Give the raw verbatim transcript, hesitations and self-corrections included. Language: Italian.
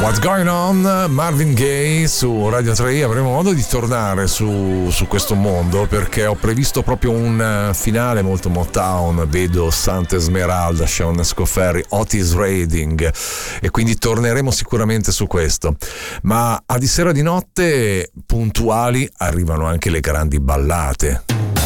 What's Going On, Marvin Gaye su Radio tre. Avremo modo di tornare su, su questo mondo, perché ho previsto proprio un finale molto Motown. Vedo Santa Esmeralda, Sean Scoferri, Otis Redding, e quindi torneremo sicuramente su questo. Ma a di sera di notte puntuali arrivano anche le grandi ballate.